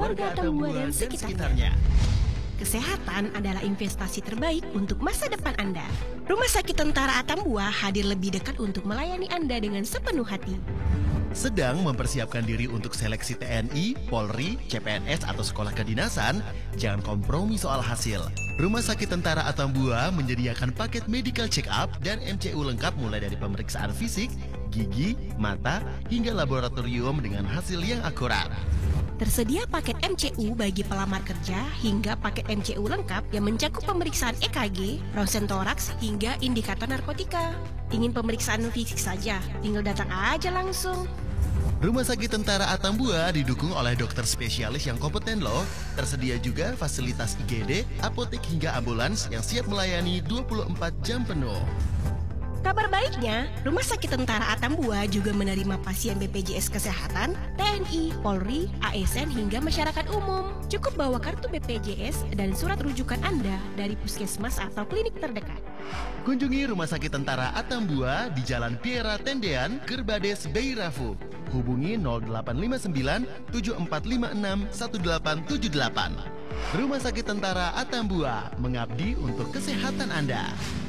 keluarga Atambua dan sekitarnya. Kesehatan adalah investasi terbaik untuk masa depan Anda. Rumah Sakit Tentara Atambua hadir lebih dekat untuk melayani Anda dengan sepenuh hati. Sedang mempersiapkan diri untuk seleksi TNI, Polri, CPNS atau sekolah kedinasan? Jangan kompromi soal hasil. Rumah Sakit Tentara Atambua menyediakan paket medical check-up dan MCU lengkap mulai dari pemeriksaan fisik, gigi, mata, hingga laboratorium dengan hasil yang akurat. Tersedia paket MCU bagi pelamar kerja hingga paket MCU lengkap yang mencakup pemeriksaan EKG, ronsen toraks, hingga indikator narkotika. Ingin pemeriksaan fisik saja? Tinggal datang aja langsung. Rumah Sakit Tentara Atambua didukung oleh dokter spesialis yang kompeten loh. Tersedia juga fasilitas IGD, apotek hingga ambulans yang siap melayani 24 jam penuh. Kabar baiknya, Rumah Sakit Tentara Atambua juga menerima pasien BPJS Kesehatan, TNI, Polri, ASN hingga masyarakat umum. Cukup bawa kartu BPJS dan surat rujukan Anda dari puskesmas atau klinik terdekat. Kunjungi Rumah Sakit Tentara Atambua di Jalan Piera Tendean, Kerbades, Beirafu. Hubungi 0859 7456 1878. Rumah Sakit Tentara Atambua mengabdi untuk kesehatan Anda.